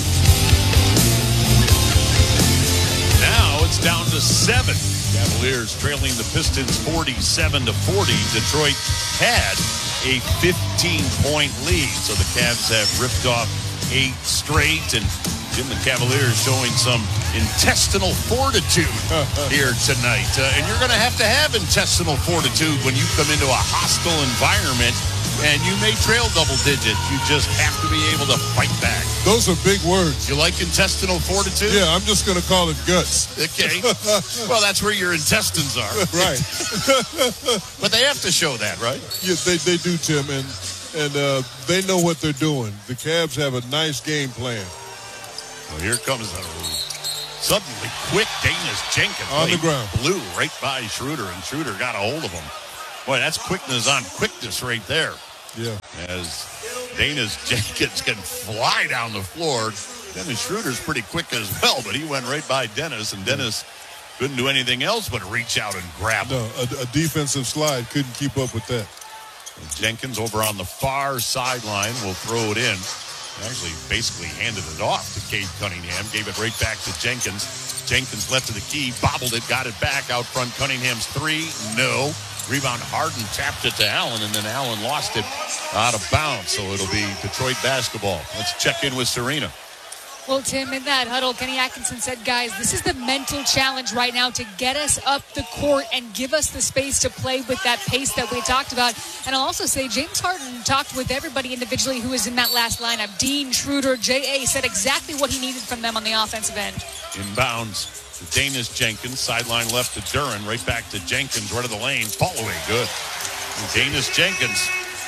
Speaker 6: Now it's down to seven. Cavaliers trailing the Pistons forty-seven to forty. Detroit had a fifteen-point lead, so the Cavs have ripped off eight straight, and Jim, the Cavaliers showing some intestinal fortitude here tonight. Uh, and you're going to have to have intestinal fortitude when you come into a hostile environment and you may trail double digits. You just have to be able to fight back.
Speaker 7: Those are big words.
Speaker 6: You like intestinal fortitude?
Speaker 7: Yeah, I'm just going to call it guts.
Speaker 6: Okay. Well, that's where your intestines are.
Speaker 7: Right.
Speaker 6: But they have to show that, right?
Speaker 7: Yeah, they, they do, Tim. And and uh, they know what they're doing. The Cavs have a nice game plan.
Speaker 6: Well, here comes a suddenly quick Danis Jenkins.
Speaker 7: On the ground.
Speaker 6: Blew right by Schroeder, and Schroeder got a hold of him. Boy, that's quickness on quickness right there.
Speaker 7: Yeah.
Speaker 6: As Danis Jenkins can fly down the floor. Dennis Schroeder's pretty quick as well, but he went right by Dennis, and Dennis couldn't do anything else but reach out and grab him.
Speaker 7: No, a, a defensive slide couldn't keep up with that.
Speaker 6: And Jenkins over on the far sideline will throw it in. Actually, basically handed it off to Cade Cunningham. Gave it right back to Jenkins. Jenkins left to the key, bobbled it, got it back out front. Cunningham's three, no. Rebound, Harden tapped it to Allen, and then Allen lost it out of bounds. So it'll be Detroit basketball. Let's check in with Serena.
Speaker 8: Well, Tim, in that huddle, Kenny Atkinson said, guys, this is the mental challenge right now to get us up the court and give us the space to play with that pace that we talked about. And I'll also say James Harden talked with everybody individually who was in that last lineup. Dean, Schroeder, J A said exactly what he needed from them on the offensive end.
Speaker 6: Inbounds to Danis Jenkins. Sideline left to Duren. Right back to Jenkins. Right of the lane. Fall away. Good. And Danis Jenkins.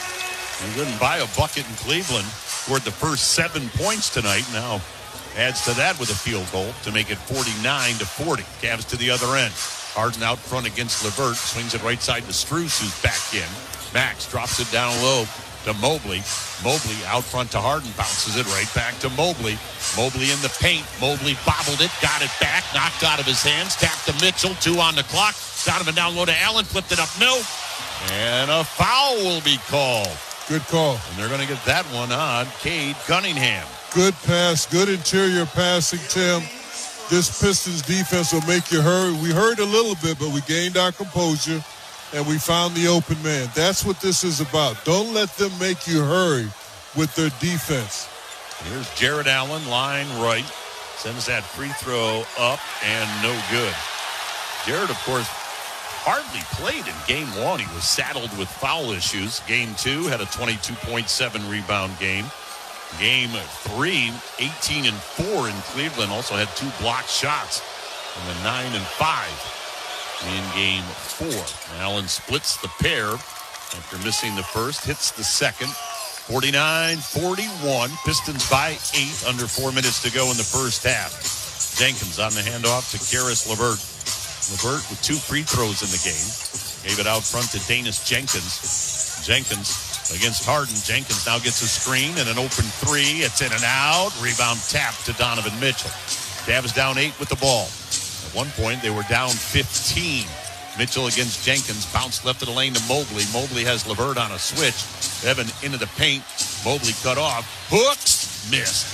Speaker 6: He couldn't buy a bucket in Cleveland. Scored the first seven points tonight. Now adds to that with a field goal to make it forty-nine to forty. Cavs to the other end. Harden out front against LeVert. Swings it right side to Strus, who's back in. Max drops it down low to Mobley. Mobley out front to Harden. Bounces it right back to Mobley. Mobley in the paint. Mobley bobbled it. Got it back. Knocked out of his hands. Tapped to Mitchell. Two on the clock. Donovan down low to Allen. Flipped it up. No. And a foul will be called.
Speaker 7: Good call.
Speaker 6: And they're going to get that one on Cade Cunningham.
Speaker 7: Good pass, good interior passing, Tim. This Pistons defense will make you hurry. We hurried a little bit, but we gained our composure, and we found the open man. That's what this is about. Don't let them make you hurry with their defense.
Speaker 6: Here's Jared Allen, line right. Sends that free throw up and no good. Jared, of course, hardly played in game one. He was saddled with foul issues. Game two had a twenty-two point seven rebound game. Game three, eighteen and four in Cleveland. Also had two blocked shots. And then nine and five in game four. Allen splits the pair after missing the first. Hits the second. forty-nine forty-one. Pistons by eight. Under four minutes to go in the first half. Jenkins on the handoff to Karis LeVert. LeVert with two free throws in the game. Gave it out front to Danis Jenkins. Jenkins against Harden. Jenkins now gets a screen and an open three. It's in and out. Rebound tap to Donovan Mitchell. Cavs down eight with the ball. At one point, they were down fifteen. Mitchell against Jenkins. Bounced left of the lane to Mobley. Mobley has LeVert on a switch. Evan into the paint. Mobley cut off. Hooks. Missed.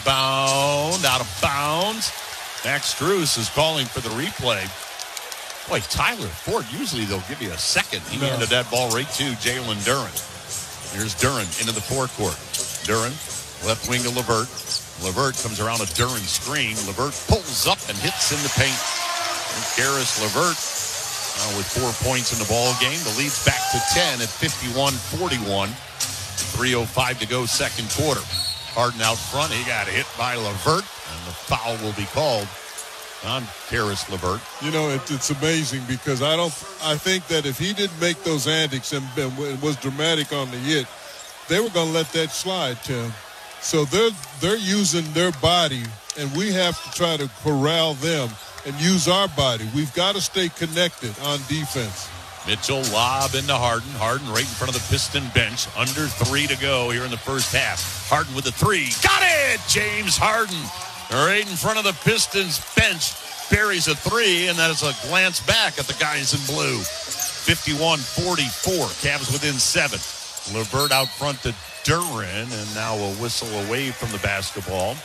Speaker 6: Rebound. Out of bounds. Max Strus is calling for the replay. Boy, Tyler Ford, usually they'll give you a second. He no. handed that ball right to Jalen Duren. Here's Duren into the forecourt. Duren, left wing to LeVert. LeVert comes around a Duren screen. LeVert pulls up and hits in the paint. And Karis LeVert now with four points in the ball game. The lead's back to ten at fifty-one forty-one. three oh five to go second quarter. Harden out front. He got hit by LeVert, and the foul will be called on Karis LeVert.
Speaker 7: You know, it, it's amazing because I don't. I think that if he didn't make those antics and, and was dramatic on the hit, they were going to let that slide, Tim. So they're they're using their body, and we have to try to corral them and use our body. We've got to stay connected on defense.
Speaker 6: Mitchell lob into Harden. Harden right in front of the Piston bench. Under three to go here in the first half. Harden with the three. Got it! James Harden. Right in front of the Pistons bench, buries a three, and that is a glance back at the guys in blue. fifty-one forty-four, Cavs within seven. LeVert out front to Duren, and now a whistle away from the basketball.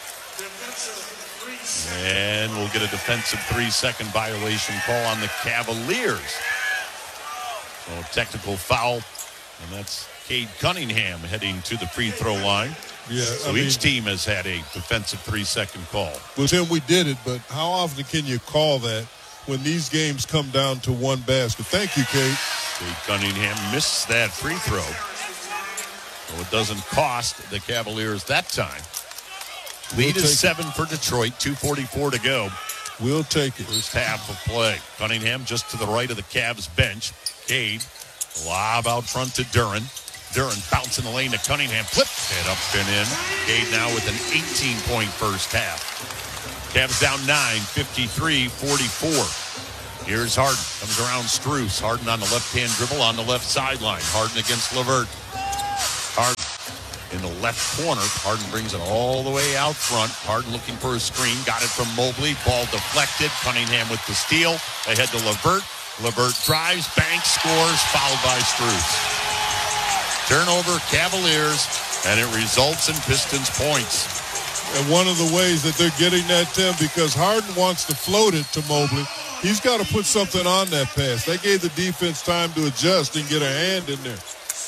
Speaker 6: And we'll get a defensive three-second violation call on the Cavaliers. So a technical foul, and that's Cade Cunningham heading to the free throw line.
Speaker 7: Yeah,
Speaker 6: so
Speaker 7: I
Speaker 6: each
Speaker 7: mean,
Speaker 6: team has had a defensive three-second call.
Speaker 7: Well, Tim, we did it, but how often can you call that when these games come down to one basket? Thank you, Cade.
Speaker 6: Cade Cunningham missed that free throw. So it doesn't cost the Cavaliers that time. Lead we'll is seven it. for Detroit, two forty-four to go.
Speaker 7: We'll take it.
Speaker 6: First half of play. Cunningham just to the right of the Cavs bench. Cade, lob out front to Duren. Duran bouncing the lane to Cunningham. Flip it up and in. Cade now with an eighteen-point first half. Cavs down nine, fifty-three forty-four. Here's Harden. Comes around Strus. Harden on the left-hand dribble on the left sideline. Harden against LeVert. Harden in the left corner. Harden brings it all the way out front. Harden looking for a screen. Got it from Mobley. Ball deflected. Cunningham with the steal. They head to LeVert. LeVert drives. Banks scores. Fouled by Strus. Turnover, Cavaliers, and it results in Pistons points.
Speaker 7: And one of the ways that they're getting that, Tim, because Harden wants to float it to Mobley, he's got to put something on that pass. They gave the defense time to adjust and get a hand in there.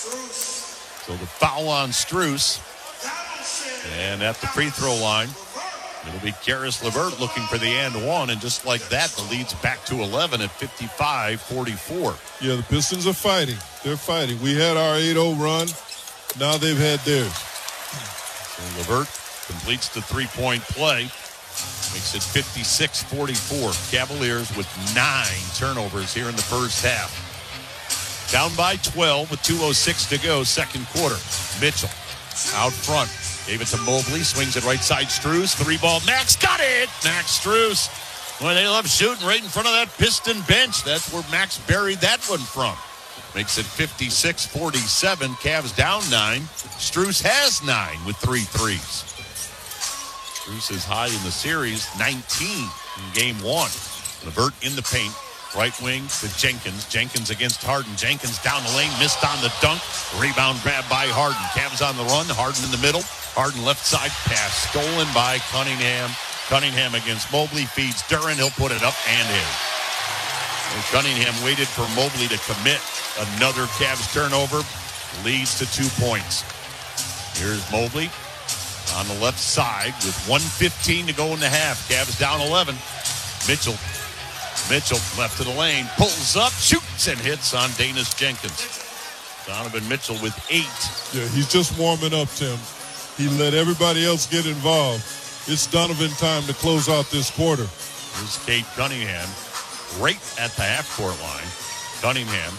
Speaker 6: So the foul on Strus. And at the free throw line, it'll be Karis LeVert looking for the and one. And just like that, the lead's back to eleven at fifty-five forty-four.
Speaker 7: Yeah, the Pistons are fighting. They're fighting. We had our eight oh run. Now they've had theirs.
Speaker 6: So LeVert completes the three-point play. Makes it fifty-six forty-four. Cavaliers with nine turnovers here in the first half. Down by twelve with two oh six to go, second quarter. Mitchell out front. Gave it to Mobley. Swings it right side. Strus. Three ball. Max got it. Max Strus. Well, they love shooting right in front of that Piston bench. That's where Max buried that one from. Makes it fifty-six forty-seven. Cavs down nine. Strus has nine with three threes. Strus is high in the series, nineteen in game one. LeVert in the paint. Right wing to Jenkins. Jenkins against Harden. Jenkins down the lane. Missed on the dunk. Rebound grab by Harden. Cavs on the run. Harden in the middle. Harden left side pass. Stolen by Cunningham. Cunningham against Mobley. Feeds Duran. He'll put it up and in. And Cunningham waited for Mobley to commit. Another Cavs turnover. Leads to two points. Here's Mobley on the left side with one fifteen to go in the half. Cavs down eleven. Mitchell. Mitchell left to the lane. Pulls up. Shoots and hits on Danis Jenkins. Donovan Mitchell with eight.
Speaker 7: Yeah, he's just warming up, Tim. He let everybody else get involved. It's Donovan time to close out this quarter.
Speaker 6: Here's Cade Cunningham right at the half-court line. Cunningham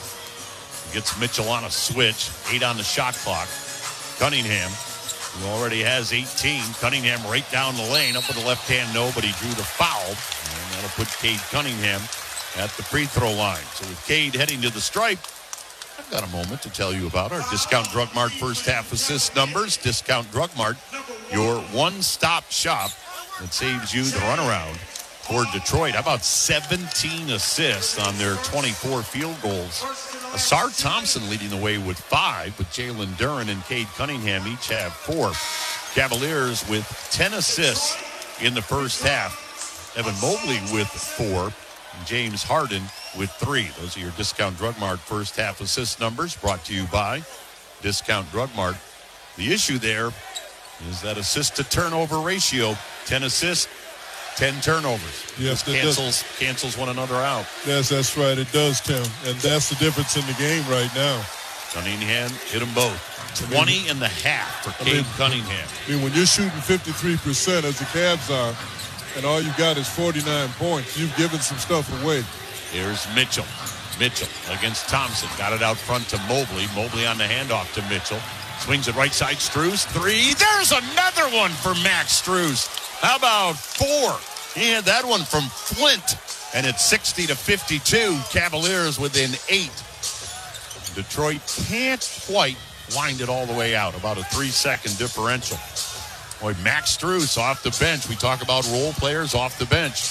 Speaker 6: gets Mitchell on a switch. Eight on the shot clock. Cunningham, who already has eighteen. Cunningham right down the lane. Up with the left hand, no, but he drew the foul. And that'll put Cade Cunningham at the free throw line. So with Cade heading to the stripe, I've got a moment to tell you about our Discount Drug Mart first half assist numbers. Discount Drug Mart, your one-stop shop that saves you the runaround for Detroit. How about seventeen assists on their twenty-four field goals? Asar Thompson leading the way with five, with Jalen Duran and Cade Cunningham each have four. Cavaliers with ten assists in the first half. Evan Mobley with four. And James Harden with three. Those are your Discount Drug Mart first half assist numbers, brought to you by Discount Drug Mart. The issue there is that assist to turnover ratio. ten assists, ten turnovers.
Speaker 7: Yes,
Speaker 6: it cancels cancels one another out.
Speaker 7: Yes, that's right. It does, Tim. And that's the difference in the game right now.
Speaker 6: Cunningham hit them both. twenty and a half for Cade I mean, Cunningham.
Speaker 7: I mean, when you're shooting fifty-three percent as the Cavs are, and all you've got is forty-nine points, you've given some stuff away.
Speaker 6: Here's Mitchell. Mitchell against Thompson. Got it out front to Mobley. Mobley on the handoff to Mitchell. Swings it right side. Strus. Three. There's another one for Max Strus. How about four? He had that one from Flint. And it's sixty to fifty-two. Cavaliers within eight. Detroit can't quite wind it all the way out. About a three-second differential. Boy, Max Strus off the bench. We talk about role players off the bench.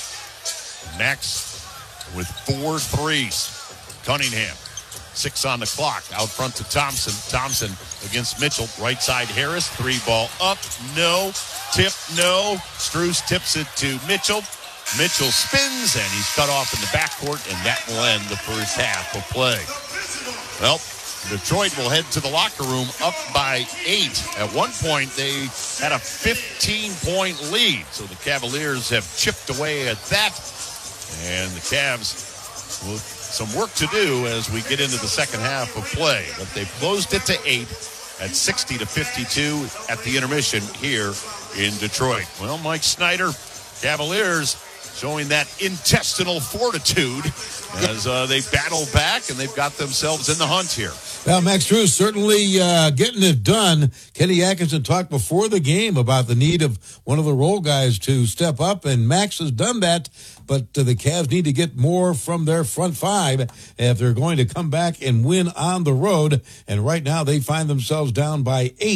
Speaker 6: Max with four threes. Cunningham, six on the clock. Out front to Thompson. Thompson against Mitchell. Right side Harris. Three ball up. No. Tip. No. Strus tips it to Mitchell. Mitchell spins, and he's cut off in the backcourt, and that will end the first half of play. Well, Detroit will head to the locker room up by eight. At one point, they had a fifteen-point lead, so the Cavaliers have chipped away at that. And the Cavs with some work to do as we get into the second half of play. But they've closed it to eight at sixty to fifty-two at the intermission here in Detroit. Well, Mike Snyder, Cavaliers showing that intestinal fortitude as uh, they battle back, and they've got themselves in the hunt here.
Speaker 18: Well, Max Drew certainly uh, getting it done. Kenny Atkinson talked before the game about the need of one of the role guys to step up, and Max has done that. But uh, the Cavs need to get more from their front five if they're going to come back and win on the road. And right now they find themselves down by eight.